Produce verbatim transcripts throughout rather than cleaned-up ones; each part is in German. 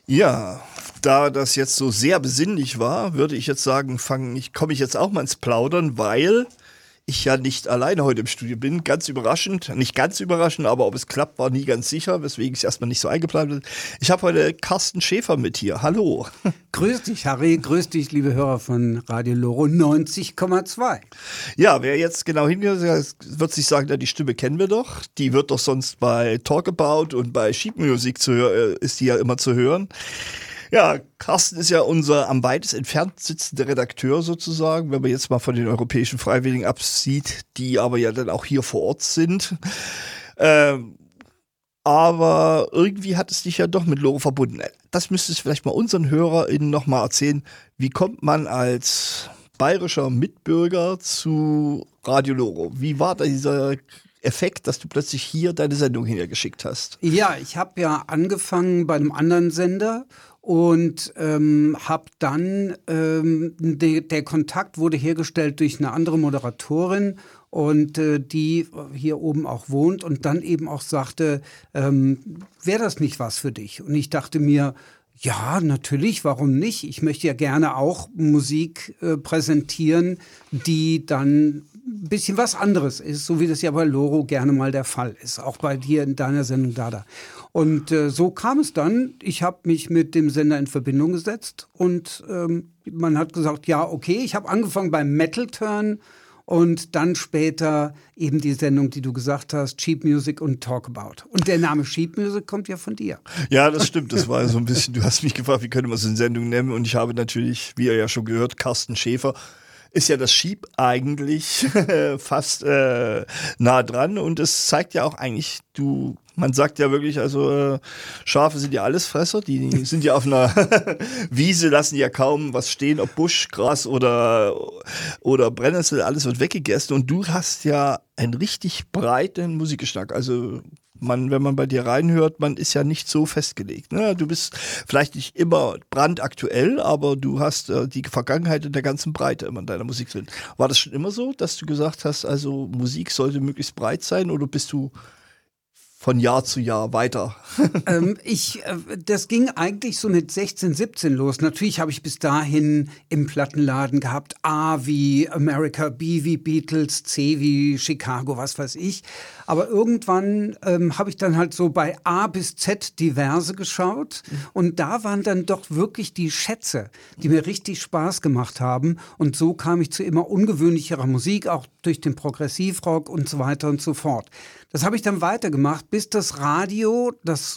Ja, da das jetzt so sehr besinnlich war, würde ich jetzt sagen, fange ich, komme ich jetzt auch mal ins Plaudern, weil ich ja nicht alleine heute im Studio bin. Ganz überraschend, nicht ganz überraschend, aber ob es klappt, war nie ganz sicher, weswegen ich es erstmal nicht so eingeplant habe. Ich habe heute Carsten Schäfer mit hier. Hallo. Grüß dich, Harry. Grüß dich, liebe Hörer von Radio Loro neunzig Komma zwei. Ja, wer jetzt genau hinhört, wird sich sagen, ja, die Stimme kennen wir doch. Die wird doch sonst bei Talkabout und bei Sheet Music zu hören, ist die ja immer zu hören. Ja, Carsten ist ja unser am weitest entfernt sitzende Redakteur sozusagen, wenn man jetzt mal von den europäischen Freiwilligen absieht, die aber ja dann auch hier vor Ort sind. Ähm, aber irgendwie hat es dich ja doch mit Loro verbunden. Das müsstest du vielleicht mal unseren HörerInnen nochmal erzählen. Wie kommt man als bayerischer Mitbürger zu Radio Loro? Wie war da dieser Effekt, dass du plötzlich hier deine Sendung hingeschickt hast? Ja, ich habe ja angefangen bei einem anderen Sender und ähm, habe dann, ähm, de, der Kontakt wurde hergestellt durch eine andere Moderatorin und äh, die hier oben auch wohnt und dann eben auch sagte, ähm, wäre das nicht was für dich? Und ich dachte mir, ja, natürlich, warum nicht? Ich möchte ja gerne auch Musik äh, präsentieren, die dann ein bisschen was anderes ist, so wie das ja bei Loro gerne mal der Fall ist, auch bei dir in deiner Sendung Dada. Und äh, so kam es dann, ich habe mich mit dem Sender in Verbindung gesetzt und ähm, man hat gesagt, ja, okay, ich habe angefangen beim Metal Turn und dann später eben die Sendung, die du gesagt hast, Sheet Music und Talkabout. Und der Name Sheet Music kommt ja von dir. Ja, das stimmt. Das war so ein bisschen, du hast mich gefragt, wie könnte man so eine Sendung nennen? Und ich habe natürlich, wie ihr ja schon gehört, Carsten Schäfer. Ist ja das Sheep eigentlich fast äh, nah dran. Und es zeigt ja auch eigentlich, du, man sagt ja wirklich, also äh, Schafe sind ja Allesfresser, die sind ja auf einer Wiese, lassen ja kaum was stehen, ob Busch, Gras oder, oder Brennnessel, alles wird weggegessen. Und du hast ja einen richtig breiten Musikgeschmack. Also man, wenn man bei dir reinhört, man ist ja nicht so festgelegt. Ne? Du bist vielleicht nicht immer brandaktuell, aber du hast äh, die Vergangenheit in der ganzen Breite immer in deiner Musik drin. War das schon immer so, dass du gesagt hast, also Musik sollte möglichst breit sein, oder bist du von Jahr zu Jahr weiter? ähm, ich, äh, das ging eigentlich so mit sechzehn, siebzehn los. Natürlich habe ich bis dahin im Plattenladen gehabt A wie America, B wie Beatles, C wie Chicago, was weiß ich. Aber irgendwann ähm, habe ich dann halt so bei A bis Z diverse geschaut. Mhm. Und da waren dann doch wirklich die Schätze, die mir richtig Spaß gemacht haben. Und so kam ich zu immer ungewöhnlicherer Musik, auch durch den Progressivrock und so weiter und so fort. Das habe ich dann weitergemacht, bis das Radio, das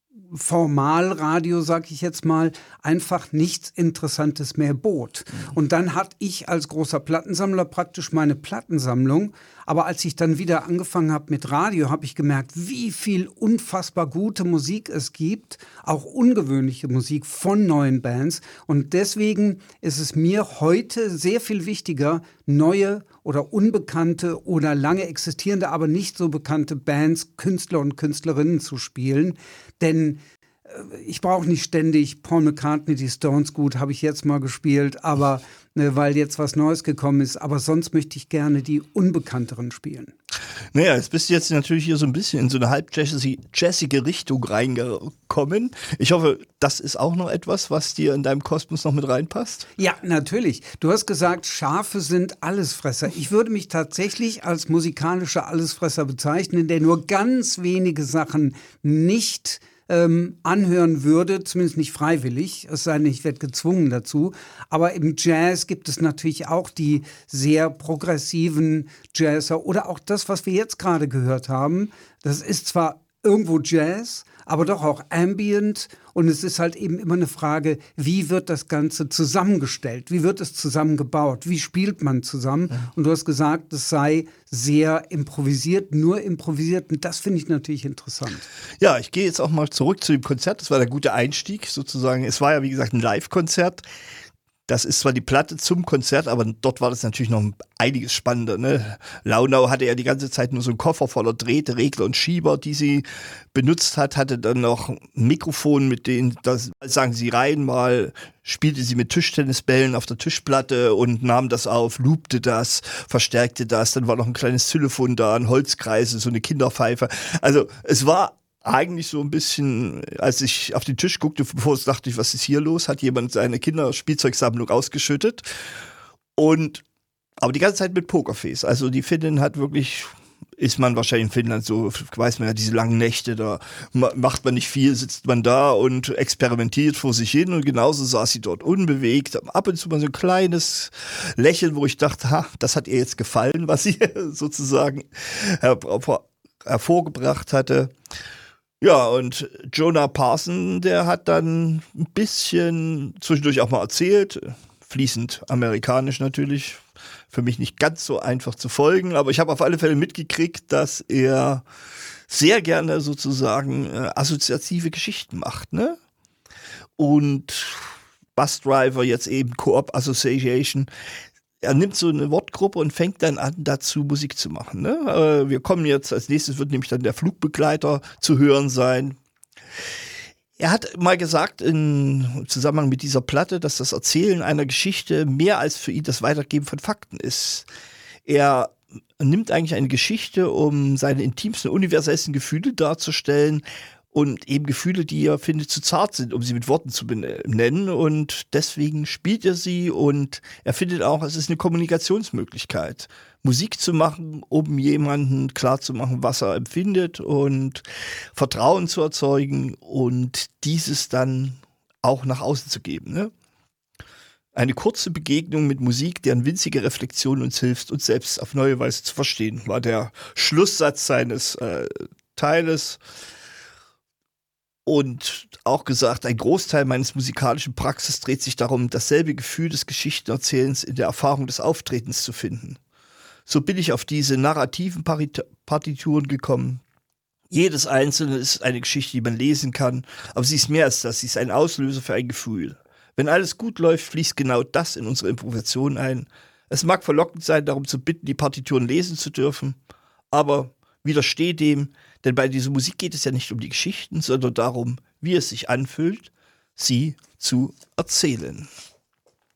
Formalradio, sag ich jetzt mal, einfach nichts Interessantes mehr bot. Mhm. Und dann hatte ich als großer Plattensammler praktisch meine Plattensammlung. Aber als ich dann wieder angefangen habe mit Radio, habe ich gemerkt, wie viel unfassbar gute Musik es gibt, auch ungewöhnliche Musik von neuen Bands. Und deswegen ist es mir heute sehr viel wichtiger, neue oder unbekannte oder lange existierende, aber nicht so bekannte Bands, Künstler und Künstlerinnen zu spielen. Denn ich brauche nicht ständig Paul McCartney, die Stones, gut, habe ich jetzt mal gespielt, aber ne, weil jetzt was Neues gekommen ist. Aber sonst möchte ich gerne die Unbekannteren spielen. Naja, jetzt bist du jetzt natürlich hier so ein bisschen in so eine halb jazzige Richtung reingekommen. Ich hoffe, das ist auch noch etwas, was dir in deinem Kosmos noch mit reinpasst? Ja, natürlich. Du hast gesagt, Schafe sind Allesfresser. Ich würde mich tatsächlich als musikalischer Allesfresser bezeichnen, der nur ganz wenige Sachen nicht Ähm, anhören würde, zumindest nicht freiwillig, es sei denn, ich werde gezwungen dazu. Aber im Jazz gibt es natürlich auch die sehr progressiven Jazzer oder auch das, was wir jetzt gerade gehört haben. Das ist zwar irgendwo Jazz, aber doch auch Ambient. Und es ist halt eben immer eine Frage, wie wird das Ganze zusammengestellt? Wie wird es zusammengebaut? Wie spielt man zusammen? Ja. Und du hast gesagt, es sei sehr improvisiert, nur improvisiert. Und das finde ich natürlich interessant. Ja, ich gehe jetzt auch mal zurück zu dem Konzert. Das war der gute Einstieg sozusagen. Es war ja, wie gesagt, ein Live-Konzert. Das ist zwar die Platte zum Konzert, aber dort war das natürlich noch einiges spannender. Ne? Launau hatte ja die ganze Zeit nur so einen Koffer voller Drähte, Regler und Schieber, die sie benutzt hat. Hatte dann noch ein Mikrofon, mit denen, das sagen sie rein, mal spielte sie mit Tischtennisbällen auf der Tischplatte und nahm das auf, loopte das, verstärkte das. Dann war noch ein kleines Xylophon da, ein Holzkreisel, so eine Kinderpfeife. Also es war eigentlich so ein bisschen, als ich auf den Tisch guckte, bevor ich dachte, was ist hier los, hat jemand seine Kinderspielzeugsammlung ausgeschüttet. Und, aber die ganze Zeit mit Pokerface. Also die Finnin hat wirklich, ist man wahrscheinlich in Finnland so, weiß man ja, diese langen Nächte, da macht man nicht viel, sitzt man da und experimentiert vor sich hin. Und genauso saß sie dort unbewegt. Ab und zu mal so ein kleines Lächeln, wo ich dachte, ha, das hat ihr jetzt gefallen, was sie sozusagen her- hervorgebracht hatte. Ja, und Jonah Parson, der hat dann ein bisschen zwischendurch auch mal erzählt, fließend amerikanisch natürlich, für mich nicht ganz so einfach zu folgen, aber ich habe auf alle Fälle mitgekriegt, dass er sehr gerne sozusagen äh, assoziative Geschichten macht, ne? Und Busdriver jetzt eben Co-op Association. Er nimmt so eine Wortgruppe und fängt dann an, dazu Musik zu machen. Ne? Äh, wir kommen jetzt, als nächstes wird nämlich dann der Flugbegleiter zu hören sein. Er hat mal gesagt im Zusammenhang mit dieser Platte, dass das Erzählen einer Geschichte mehr als für ihn das Weitergeben von Fakten ist. Er nimmt eigentlich eine Geschichte, um seine intimsten, universellsten Gefühle darzustellen, und eben Gefühle, die er findet, zu zart sind, um sie mit Worten zu benennen. Und deswegen spielt er sie, und er findet auch, es ist eine Kommunikationsmöglichkeit, Musik zu machen, um jemanden klarzumachen, was er empfindet, und Vertrauen zu erzeugen und dieses dann auch nach außen zu geben. Ne? Eine kurze Begegnung mit Musik, deren winzige Reflexion uns hilft, uns selbst auf neue Weise zu verstehen, war der Schlusssatz seines äh, Teiles. Und auch gesagt, ein Großteil meines musikalischen Praxis dreht sich darum, dasselbe Gefühl des Geschichtenerzählens in der Erfahrung des Auftretens zu finden. So bin ich auf diese narrativen Parit- Partituren gekommen. Jedes einzelne ist eine Geschichte, die man lesen kann, aber sie ist mehr als das, sie ist ein Auslöser für ein Gefühl. Wenn alles gut läuft, fließt genau das in unsere Improvisation ein. Es mag verlockend sein, darum zu bitten, die Partituren lesen zu dürfen, aber widerstehe dem, denn bei dieser Musik geht es ja nicht um die Geschichten, sondern darum, wie es sich anfühlt, sie zu erzählen.